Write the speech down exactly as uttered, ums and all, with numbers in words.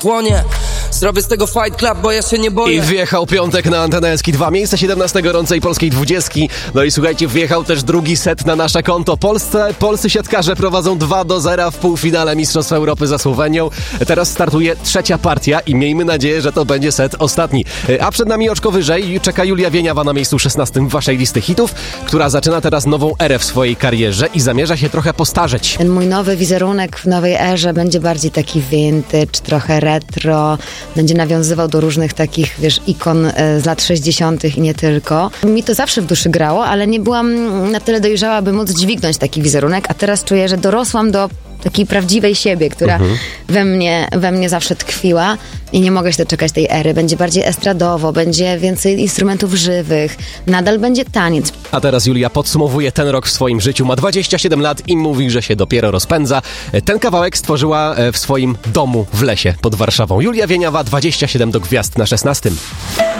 pochłonie. Zrobię z tego Fight Club, bo ja się nie boję. I wjechał piątek na Antenę S K dwa, miejsce siedemnaste gorącej polskiej dwudziestki. No i słuchajcie, wjechał też drugi set na nasze konto. Polsce, polscy siatkarze prowadzą dwa do zera w półfinale Mistrzostw Europy za Słowenią. Teraz startuje trzecia partia i miejmy nadzieję, że to będzie set ostatni. A przed nami oczko wyżej czeka Julia Wieniawa na miejscu szesnastym waszej listy hitów, która zaczyna teraz nową erę w swojej karierze i zamierza się trochę postarzeć. Ten mój nowy wizerunek w nowej erze będzie bardziej taki vintage, trochę retro, będzie nawiązywał do różnych takich, wiesz, ikon z lat sześćdziesiątych i nie tylko. Mi to zawsze w duszy grało, ale nie byłam na tyle dojrzała, by móc dźwignąć taki wizerunek, a teraz czuję, że dorosłam do takiej prawdziwej siebie, która mhm. we mnie, we mnie zawsze tkwiła i nie mogę się doczekać tej ery. Będzie bardziej estradowo, będzie więcej instrumentów żywych, nadal będzie taniec. A teraz Julia podsumowuje ten rok w swoim życiu. Ma dwadzieścia siedem lat i mówi, że się dopiero rozpędza. Ten kawałek stworzyła w swoim domu w lesie pod Warszawą. Julia Wieniawa, dwadzieścia siedem do gwiazd na szesnastym.